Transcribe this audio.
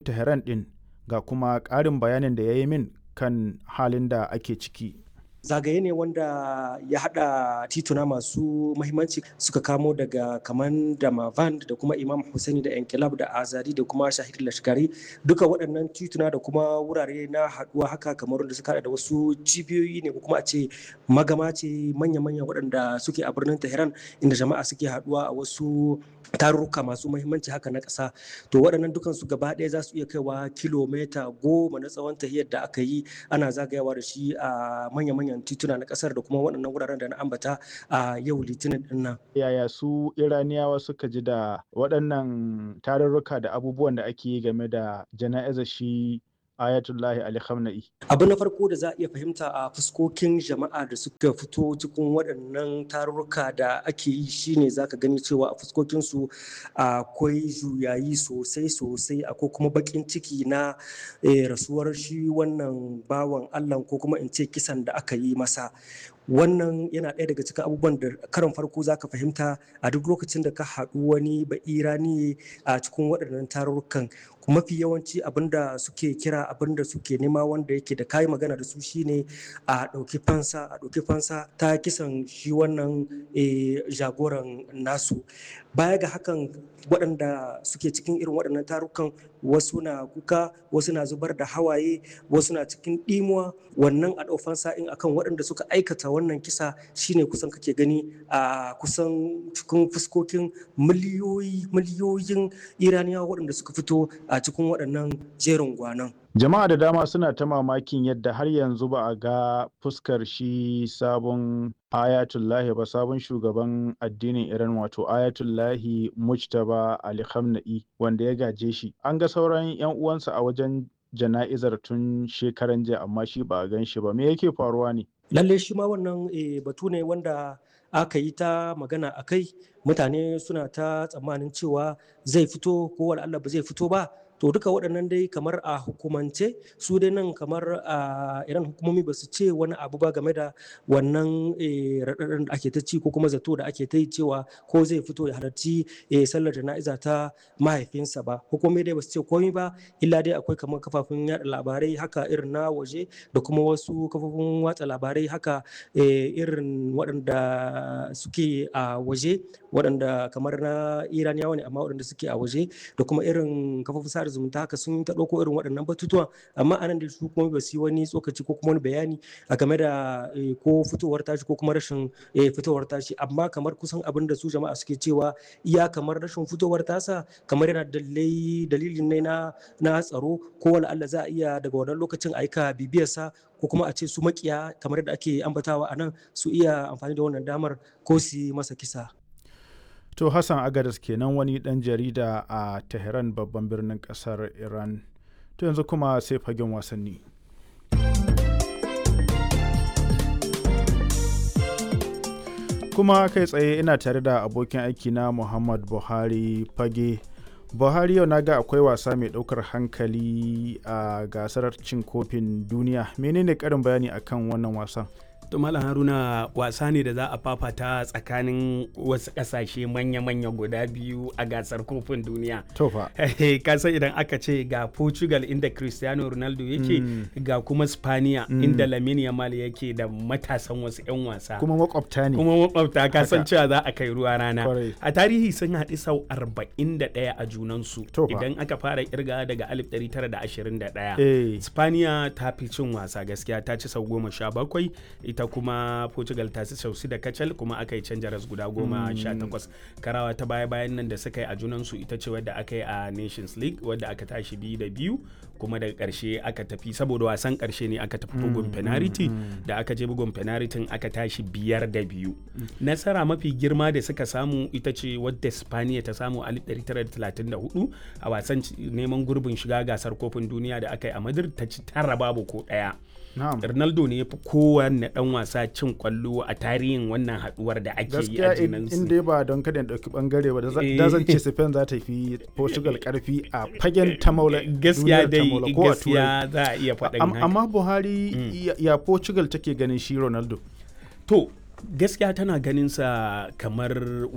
Tehran ɗin, ga kuma ƙarin bayanin da ya yi min kan halin da ake ciki. Zagaye ne wanda ya haɗa tituna masu mahimmanci suka kamo daga kaman da Mavand da kuma Imam Hussaini da Enkilab da Azadi da kuma Shahid Lashkari. Duka waɗannan tituna da kuma wurare na haɗuwa haka kamar da suka haɗa da wasu cibiyoyi ne ko kuma a ce magama ce manya-manya waɗanda suke a birnin Tehran, inda jama'a suke haɗuwa a wasu tarurruka masu mahimmanci haka na ƙasa. To waɗannan dukansu gaba ɗaya za su iya kaiwa kilomita 10 na tsawon tahiyar da aka yi ana zagayawa da shi a manya-manyan tituna na ƙasar da kuma waɗannan wuraren da na ambata a yau Litinin ɗin nan. Yaya su Iraniyawa suka ji da waɗannan tarurruka da abubuwan da ake yi game da jana'izar shi Ayatullahi Ali Khamenei? Abu na farko da za a iya fahimta a fuskokin jama'a da suka fito cikin waɗannan tarurruka da ake yi shine zaka gani cewa a fuskokinsu akwai juyayi sosai akwai kuma baƙin ciki na rasuwar shi wannan bawan Allah ko kuma in ce kisan da aka yi masa. Wannan yana ɗaya daga cikin abubuwan da karon farko za ka fahimta a duk lokacin da ka haɗu wani ba'irani a cikin waɗannan tarurrukan. Mafi yawanci abinda suke kira, abinda suke nema, wanda yake da kayi magana da su shine a ɗauki fansa ta kisan shi wannan jagoran nasu. Baya ga hakan, waɗanda suke cikin irin waɗannan tarukan wasu na kuka, wasu na zubar da hawaye, wasu na cikin ɗimuwa. Wannan a ɗau fansa in akan waɗanda suka aikata wannan kisa shine kusan kake gani a kusan cikin fuskokin miliyoyin Iraniyawa waɗanda suka fito a cikin waɗannan jerin gwanon. Jama'a da dama suna ta mamakin yadda har yanzu ba a ga fuskar shi sabon Ayatullahi ba, sabon shugaban addinin Iran, wato Ayatullahi Mujtaba Ali Khamenei, wanda ya gaje shi. An ga sauran 'yan uwansa a wajen jana'izar tun shekaran jiya, amma shi ba a gan shi ba. Me yake faruwa ne? Lalle shi ma wannan batu ne wanda aka yi ta magana a kai. Mutane suna ta tsammanin cewa zai fito ko wala Allah ba zai fito ba. To duka waɗannan dai kamar a hukumance su dai nan kamar a Iran hukumomi ba su ce wani abu ba game da wannan raɗaɗin da ake ta ci ko kuma zato da ake ta yi cewa ko zai fito ya halarci sallar jana'iza ta mahaifinsa ba. Hukumomi dai ba su ce komai ba, illa dai akwai kamar kafafun yaɗa labarai haka irin na waje da kuma wasu kafofin watsa labarai haka irin waɗanda suke a waje, waɗanda kamar na Iraniyawa ne amma waɗanda suke a waje, da kuma irin kafofin sada zumunta haka sun ta ɗauko irin waɗannan batutuwa. Amma anan da su kuma ba su yi wani tsokaci ko kuma wani bayani a game da ko fitowar tashi ko kuma rashin fitowar tashi. Amma kamar kusan abin da su jama'a suke cewa iya kamar rashin fitowar tasa kamar yana dalilin ne na tsaro, ko wala Allah za a iya daga wannan lokacin aika bibiyarsa, ko kuma a ce su makiya kamar da ake ambatawa a nan su iya amfani da wannan damar ko su yi masa kisa. To Hassan Agadas kenan, wani ɗan jarida a Tehran, babban birnin ƙasar Iran. To yanzu kuma sai fagen wasanni. Kuma kai tsaye ina tare da abokin aiki na Muhammad Buhari Fage. Buhari, yau na ga akwai wasa mai ɗaukar hankali a gasar cin kofin duniya. Menene ƙarin bayani akan wannan wasan? To Malam Haruna, wasa ne da za a fafata tsakanin wasu ƙasashe manya-manya guda biyu a gasar kofin duniya. Tofa. Kasan idan aka ce ga Portugal inda Cristiano Ronaldo yake, ga kuma Spaniya inda Lamine Yamal yake da matasan wasu 'yan wasa. Kuma makwabta ne. Kuma makwabta, kasan cewa za a kai ruwa rana. A tarihi sun haɗu sau 41 a junansu. Idan aka fara kirga daga 1921. Spaniya ta fi cin wasa gaskiya, ta ci sau 17. Ita kuma Portugal ta ci sau 6 da kacal, kuma aka yi canja ras guda 18. Karawa ta baya-bayan nan da suka yi a junansu ita ce wadda aka yi a Nations League, wadda aka tashi 2-2, kuma daga ƙarshe aka tafi, saboda wasan ƙarshe ne aka tafi bugun penalty, da aka je bugun penalty aka tashi 5-2. Nasara mafi girma da suka samu ita ce wadda Spaniya ta samu a 1934 a wasan neman gurbin shiga gasar kofin duniya da aka yi a Madrid, ta ci 9 babu ko ɗaya. Ronaldo ne ya fi kowanne dan wasa cin kwallo a tarihin wannan haduwar da ake yi a jinansu. In dai ba don kada dauki bangare ba, da zan ce Spain za ta fi Portugal karfi a fagen ta maula. Gaskiya za a iya faɗin haka. Amma Buhari, ya Portugal take ganin shi Ronaldo? To gaskiya tana ganin sa kamar